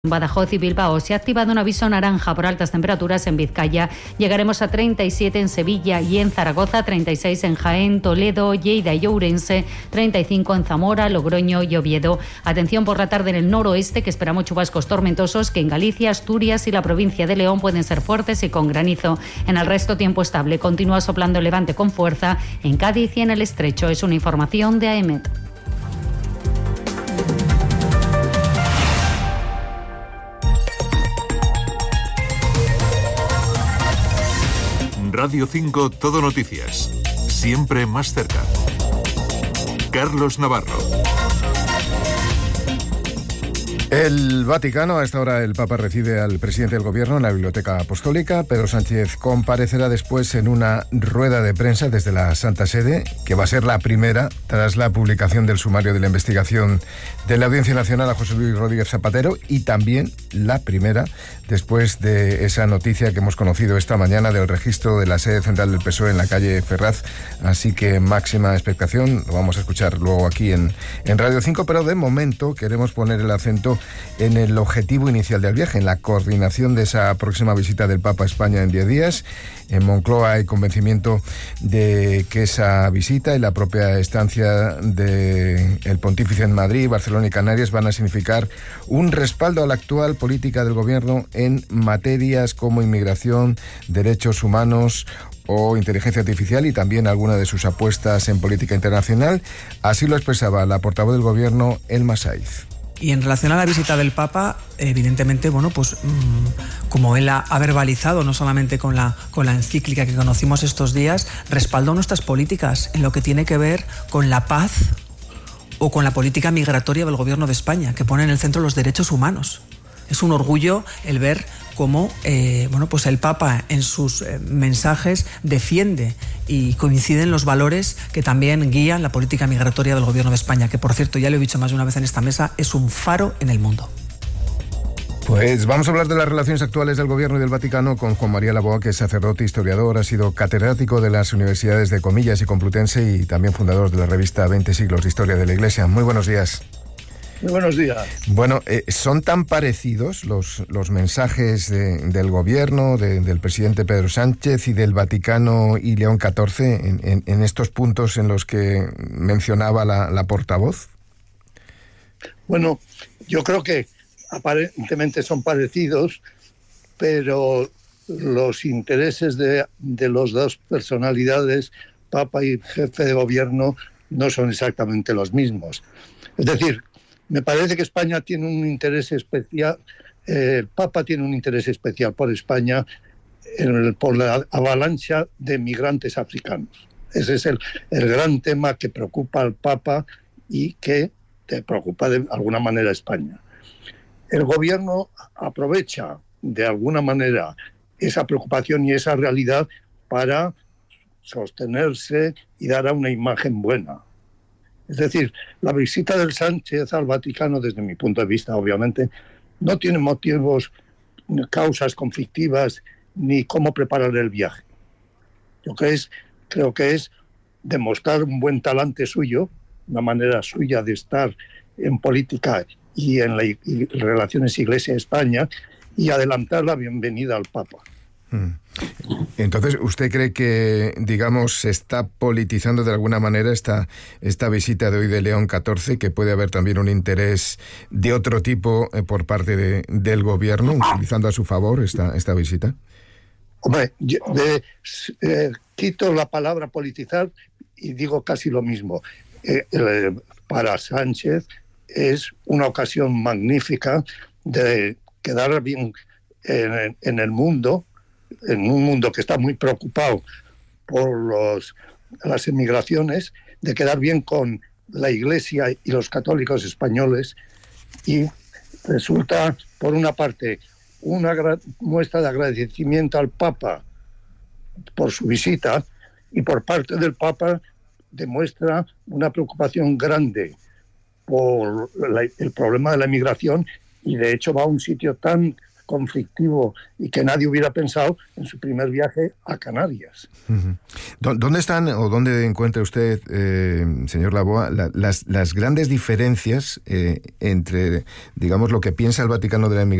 Badajoz y Bilbao. Se ha activado un aviso naranja por altas temperaturas en Vizcaya. Llegaremos a 37 en Sevilla y en Zaragoza, 36 en Jaén, Toledo, Lleida y Ourense, 35 en Zamora, Logroño y Oviedo. Atención por la tarde en el noroeste, que esperamos chubascos tormentosos que en Galicia, Asturias y la provincia de León pueden ser fuertes y con granizo. En el resto, tiempo estable. Continúa soplando el levante con fuerza en Cádiz y en el Estrecho. Es una información de AEMET. Radio 5 Todo Noticias. Siempre más cerca. Carlos Navarro. El Vaticano, a esta hora el Papa recibe al presidente del Gobierno en la Biblioteca Apostólica. Pedro Sánchez comparecerá después en una rueda de prensa desde la Santa Sede, que va a ser la primera tras la publicación del sumario de la investigación de la Audiencia Nacional a José Luis Rodríguez Zapatero, y también la primera después de esa noticia que hemos conocido esta mañana del registro de la sede central del PSOE en la calle Ferraz. Así que máxima expectación, lo vamos a escuchar luego aquí en Radio 5, pero de momento queremos poner el acento en el objetivo inicial del viaje, en la coordinación de esa próxima visita del Papa a España en 10 días. En Moncloa hay convencimiento de que esa visita y la propia estancia del pontífice en Madrid, Barcelona y Canarias van a significar un respaldo a la actual política del Gobierno en materias como inmigración, derechos humanos o inteligencia artificial, y también alguna de sus apuestas en política internacional. Así lo expresaba la portavoz del Gobierno, Elma Saiz. Y en relación a la visita del Papa, evidentemente, como él ha verbalizado, no solamente con la encíclica que conocimos estos días, respaldó nuestras políticas en lo que tiene que ver con la paz o con la política migratoria del Gobierno de España, que pone en el centro los derechos humanos. Es un orgullo el ver cómo el Papa en sus mensajes defiende y coinciden los valores que también guían la política migratoria del Gobierno de España, que, por cierto, ya lo he dicho más de una vez en esta mesa, es un faro en el mundo. Pues vamos a hablar de las relaciones actuales del Gobierno y del Vaticano con Juan María Laboa, que es sacerdote, historiador, ha sido catedrático de las universidades de Comillas y Complutense y también fundador de la revista 20 siglos de Historia de la Iglesia. Muy buenos días. Muy buenos días. Bueno, ¿son tan parecidos los mensajes del Gobierno, del presidente Pedro Sánchez y del Vaticano y León XIV en estos puntos en los que mencionaba la portavoz? Bueno, yo creo que aparentemente son parecidos, pero los intereses de los dos personalidades, Papa y jefe de Gobierno, no son exactamente los mismos. Es decir, me parece que España tiene un interés especial, el Papa tiene un interés especial por España por la avalancha de migrantes africanos. Ese es el gran tema que preocupa al Papa y que te preocupa de alguna manera a España. El Gobierno aprovecha de alguna manera esa preocupación y esa realidad para sostenerse y dar una imagen buena. Es decir, la visita del Sánchez al Vaticano, desde mi punto de vista, obviamente, no tiene motivos, causas conflictivas, ni cómo preparar el viaje. Creo que es demostrar un buen talante suyo, una manera suya de estar en política y en relaciones Iglesia-España, y adelantar la bienvenida al Papa. Entonces, ¿usted cree que, digamos, se está politizando de alguna manera esta visita de hoy de León XIV, que puede haber también un interés de otro tipo por parte del Gobierno, utilizando a su favor esta visita? Hombre, quito la palabra politizar y digo casi lo mismo. Para Sánchez es una ocasión magnífica de quedar bien en el mundo, en un mundo que está muy preocupado por las emigraciones, de quedar bien con la Iglesia y los católicos españoles, y resulta, por una parte, una muestra de agradecimiento al Papa por su visita, y por parte del Papa demuestra una preocupación grande por el problema de la emigración, y de hecho va a un sitio tan conflictivo y que nadie hubiera pensado en su primer viaje a Canarias. ¿Dónde están o dónde encuentra usted, señor Laboa, las grandes diferencias entre, digamos, lo que piensa el Vaticano de la inmigración